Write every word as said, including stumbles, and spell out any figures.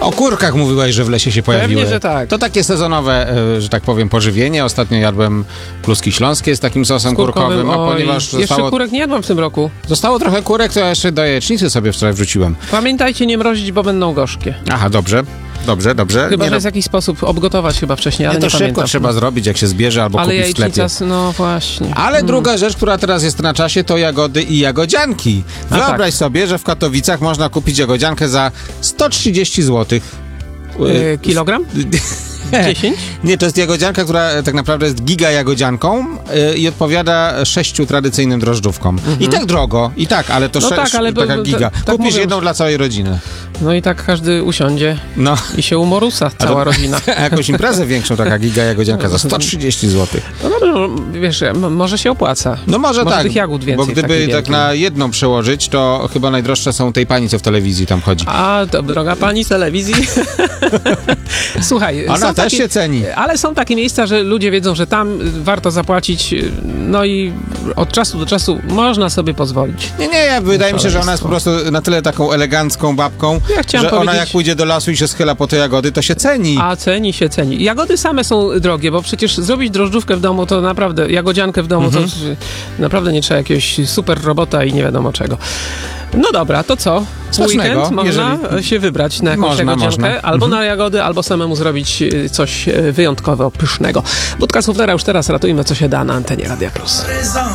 O kurkach mówiłeś, że w lesie się pojawiły. Pewnie, że tak. To takie sezonowe, e, że tak powiem, pożywienie. Ostatnio jadłem kluski śląskie z takim sosem kurkowym, a Oj, ponieważ jeszcze zostało, kurek nie jadłam w tym roku. zostało trochę kurek, to ja jeszcze do jajecznicy sobie wczoraj wrzuciłem. Pamiętajcie nie mrozić, bo będą gorzkie. Aha, dobrze. Dobrze, dobrze. Chyba, nie, że jest jakiś sposób obgotować chyba wcześniej, ale nie, nie to szybko pamiętam. trzeba zrobić, jak się zbierze albo Ale kupić w sklepie. jajecznica, no właśnie. Ale Mm. druga rzecz, która teraz jest na czasie, to jagody i jagodzianki. A Wyobraź tak. sobie, że w Katowicach można kupić jagodziankę za sto trzydzieści złotych. Yy, kilogram? dziesięć? Nie, to jest jagodzianka, która tak naprawdę jest giga jagodzianką yy, i odpowiada sześciu tradycyjnym drożdżówkom. Mhm. I tak drogo, i tak, ale to No sze- tak, ale taka bo- giga. tak- tak Kupisz mówią, jedną że- dla całej rodziny. No i tak każdy usiądzie No, i się umorusa cała rodzina. a jakąś imprezę większą, taka giga jagodzianka za sto trzydzieści złotych. No dobrze, no, wiesz, m- może się opłaca. No może, Może tak, tych jagód więcej bo w gdyby takiej tak wielkiej. na jedną przełożyć, to chyba najdroższe są tej pani, co w telewizji tam chodzi. A, to droga pani z telewizji. Słuchaj, Ona są też takie, się ceni. ale są takie miejsca, że ludzie wiedzą, że tam warto zapłacić, no i od czasu do czasu można sobie pozwolić. Nie, nie, ja, wydaje mi się, że ona jest po Szaleństwo. prostu na tyle taką elegancką babką, Ja chciałam że ona powiedzieć- jak pójdzie do lasu i się schyla po te jagody, to się ceni. A ceni się ceni. Jagody same są drogie, bo przecież zrobić drożdżówkę w domu to naprawdę, jagodziankę w domu Mhm. to naprawdę nie trzeba jakiegoś super robota i nie wiadomo czego. No dobra, to co? W Smacznego, weekend można jeżeli- się wybrać na jakąś Można, jagodziankę, można. albo Mhm. na jagody, albo samemu zrobić e, coś e, wyjątkowo pysznego. Budka Suflera już teraz ratujmy, co się da na antenie Radia Plus.